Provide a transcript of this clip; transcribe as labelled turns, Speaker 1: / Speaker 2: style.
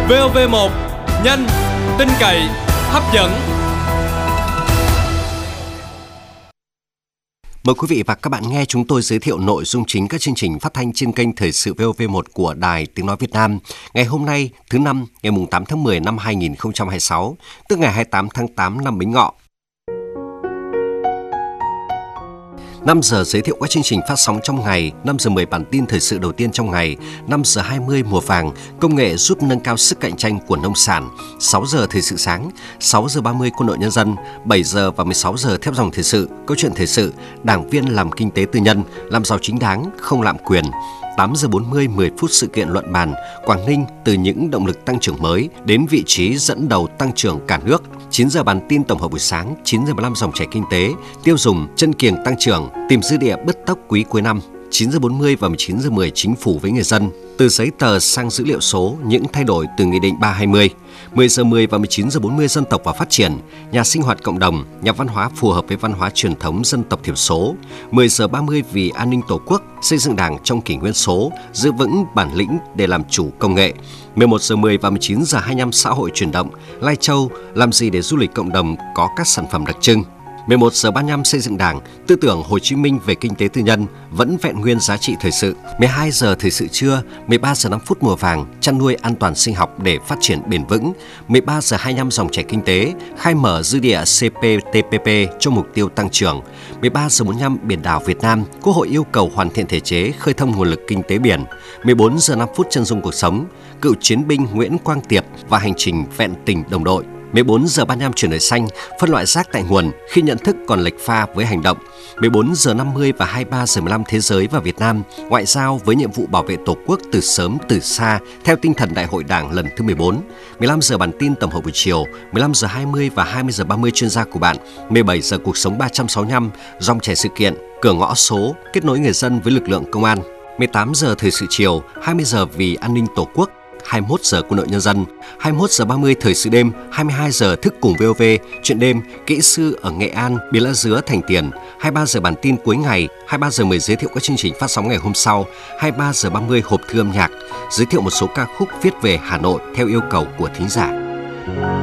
Speaker 1: VOV1, nhanh, tin cậy, hấp dẫn.
Speaker 2: Mời quý vị và các bạn nghe chúng tôi giới thiệu nội dung chính các chương trình phát thanh trên kênh Thời sự VOV1 của Đài Tiếng Nói Việt Nam. Ngày hôm nay, thứ Năm, ngày 8 tháng 10 năm 2026, tức ngày 28 tháng 8 năm Bính Ngọ. 5 giờ giới thiệu các chương trình phát sóng trong ngày, 5 giờ 10 bản tin thời sự đầu tiên trong ngày, 5 giờ 20 mùa vàng, công nghệ giúp nâng cao sức cạnh tranh của nông sản, 6 giờ thời sự sáng, 6 giờ 30 quân đội nhân dân, 7 giờ và 16 giờ theo dòng thời sự, câu chuyện thời sự, đảng viên làm kinh tế tư nhân, làm giàu chính đáng, không lạm quyền. 8 giờ 40, 10 phút sự kiện luận bàn, Quảng Ninh từ những động lực tăng trưởng mới đến vị trí dẫn đầu tăng trưởng cả nước. 9 giờ bản tin tổng hợp buổi sáng, 9 giờ 15 dòng chảy kinh tế, tiêu dùng, chân kiềng tăng trưởng, tìm dư địa bứt tốc quý cuối năm. 9 giờ 40 và 19 giờ 10 chính phủ với người dân. Từ giấy tờ sang dữ liệu số, những thay đổi từ Nghị định 320. 10 giờ 10 và 19 giờ 40 dân tộc và phát triển, nhà sinh hoạt cộng đồng, nhà văn hóa phù hợp với văn hóa truyền thống dân tộc thiểu số. 10 giờ 30 vì an ninh tổ quốc, xây dựng Đảng trong kỷ nguyên số, giữ vững bản lĩnh để làm chủ công nghệ. 11 giờ 10 và 19 giờ 25 xã hội chuyển động, Lai Châu làm gì để du lịch cộng đồng có các sản phẩm đặc trưng. 11 giờ 35 xây dựng Đảng, tư tưởng Hồ Chí Minh về kinh tế tư nhân vẫn vẹn nguyên giá trị thời sự. 12 giờ thời sự trưa, 13 giờ 5 phút mùa vàng, chăn nuôi an toàn sinh học để phát triển bền vững. 13 giờ 25 dòng chảy kinh tế, khai mở dư địa CPTPP cho mục tiêu tăng trưởng. 13 giờ 45 biển đảo Việt Nam, Quốc hội yêu cầu hoàn thiện thể chế khơi thông nguồn lực kinh tế biển. 14 giờ 5 phút chân dung cuộc sống, cựu chiến binh Nguyễn Quang Tiệp và hành trình vẹn tình đồng đội. 14 giờ 35 chuyển đổi xanh, phân loại rác tại nguồn khi nhận thức còn lệch pha với hành động. 14 giờ 50 và 23 giờ 15 thế giới và Việt Nam, ngoại giao với nhiệm vụ bảo vệ Tổ quốc từ sớm từ xa theo tinh thần Đại hội Đảng lần thứ 14. 15 giờ bản tin tổng hợp buổi chiều, 15 giờ 20 và 20 giờ 30 chuyên gia của bạn. 17 giờ cuộc sống 365, dòng chảy sự kiện, cửa ngõ số, kết nối người dân với lực lượng công an. 18 giờ thời sự chiều, 20 giờ vì an ninh Tổ quốc. 21 giờ quân đội nhân dân, 21 giờ 30 thời sự đêm, 22 giờ thức cùng VOV, chuyện đêm, kỹ sư ở Nghệ An, Bến Lá Dứa, Thành Tiền, 23 giờ bản tin cuối ngày, 23 giờ 10 giới thiệu các chương trình phát sóng ngày hôm sau, 23 giờ 30 hộp thư âm nhạc, giới thiệu một số ca khúc viết về Hà Nội theo yêu cầu của thính giả.